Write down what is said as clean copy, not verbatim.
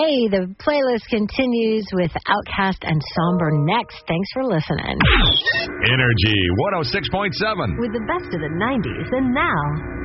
Hey, the playlist continues with Outkast and Somber next. Thanks for listening. Energy 106.7. With the best of the 90s and now.